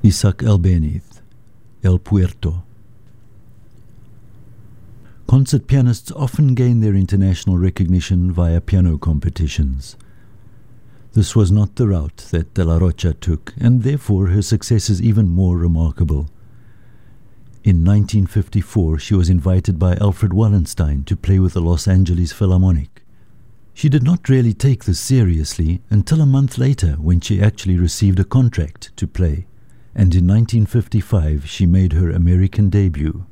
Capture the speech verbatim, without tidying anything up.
Isaac Albéniz, El Puerto. Concert pianists often gain their international recognition via piano competitions. This was not the route that De La Rocha took, and therefore her success is even more remarkable. In nineteen fifty-four, she was invited by Alfred Wallenstein to play with the Los Angeles Philharmonic. She did not really take this seriously until a month later, when she actually received a contract to play, and in nineteen fifty-five she made her American debut.